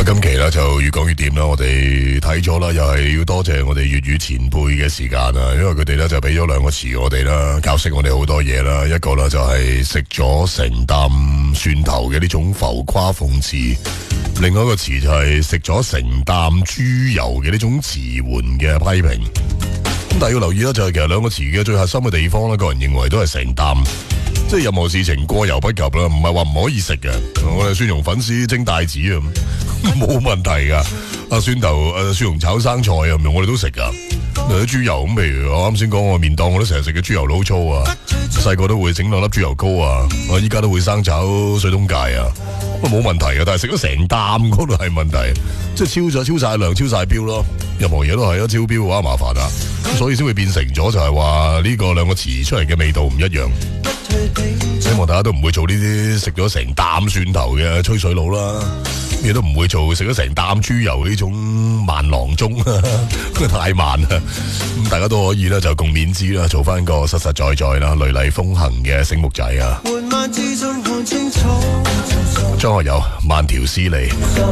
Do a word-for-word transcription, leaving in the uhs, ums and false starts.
今期咧就越講越掂啦，我哋睇咗啦，又係要多謝我哋粵語前輩嘅時間啊，因為佢哋咧就俾咗兩個詞我哋啦，教識我哋好多嘢啦。一個咧就係食咗成啖蒜頭嘅呢種浮誇諷刺，另外一個詞就係食咗成啖豬油嘅呢種遲緩嘅批評。咁但係要留意啦，就係其實兩個詞嘅最核心嘅地方咧，個人認為都係成啖。即係任何事情過猶不及啦，唔係話唔可以食嘅。我哋蒜蓉粉絲蒸帶子啊，冇問題噶。啊蒜頭誒蒜蓉炒生菜啊，我哋都食噶。啲豬油咁，譬如我啱先講我麵檔，我都成日食嘅豬油撈粗啊。細個都會整兩粒豬油膏啊，我依家都會生炒水冬芥啊，冇問題嘅。但係食咗成啖嗰度係問題，即係超咗超晒量、超晒標咯。任何嘢都係啊，超標嘅話麻煩啊，所以先會變成咗就係話呢個兩個詞出嚟嘅味道唔一樣。希望大家都唔會做呢啲食咗成啖蒜頭嘅吹水佬啦，亦都唔會做食咗成啖豬油呢種慢郎中，太慢啦。咁大家都可以咧就共勉之啦，做翻個實實在在啦、雷厲風行嘅醒目仔啊！張學友慢條斯理。